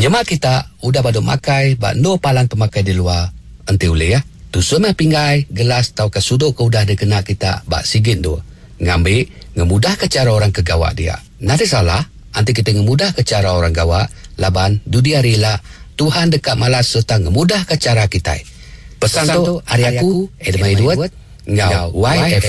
Penyemak kita udah pada makai bak no palan pemakai di luar ente boleh ya. Tu semai pinggai gelas tau ke sudut ke udah ada kena kita bak sigin tu. Ngambil ngemudah ke cara orang ke gawak dia. Nada salah anti kita ngemudah ke cara orang gawak laban dudia rela Tuhan dekat malas serta ngemudah ke cara kita. Pesan tu hari aku Edmund Edward ngau YF